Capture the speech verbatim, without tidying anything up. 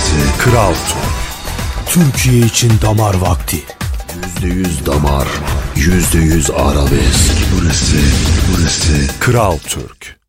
burası. Kral Türk. Türkiye için damar vakti. Yüzde yüz damar, yüzde yüz arabesk. Burası, burası. Kral Türk.